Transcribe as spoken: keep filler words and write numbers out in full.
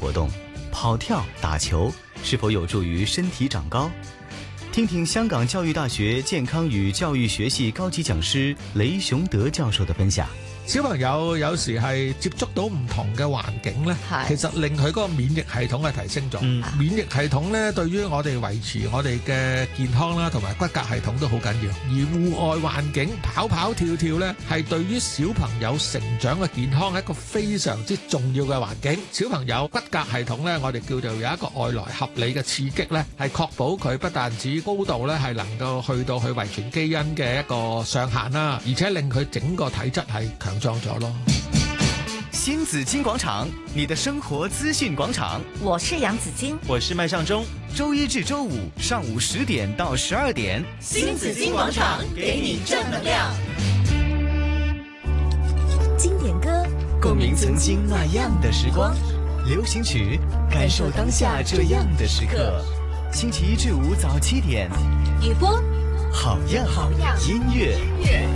活动，跑跳、打球是否有助于身體長高？聽聽香港教育大學健康與教育學系高級講師雷雄德教授的分享。 小朋友有時係接觸到唔同嘅環境咧，其實令佢嗰個免疫系統係提升咗。嗯、免疫系統咧，對於我哋維持我哋嘅健康啦，同埋骨骼系統都好緊要。而戶外環境跑跑跳跳咧，係對於小朋友成長嘅健康係一個非常之重要嘅環境。小朋友骨骼系統咧，我哋叫做有一個外來合理嘅刺激咧，係確保佢不但止高度咧係能夠去到佢遺傳基因嘅一個上限啦，而且令佢整個體質係強壯咗咯。 新紫荊廣場，你的生活資訊廣場。 我是楊子矜， 我是麥尚中。周一至周五上午十點到十二點， 新紫荊廣場給你正能量。經典歌， 共鳴曾經那樣的時光；流行曲，感受當下這樣的時刻。星期一至五早七點， 雨波， 好樣好樣音樂。